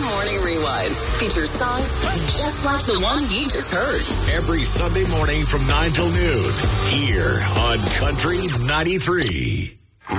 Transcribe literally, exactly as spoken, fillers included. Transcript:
Morning Rewind features songs just like the one you just heard. Every Sunday morning from nine till noon here on Country ninety-three.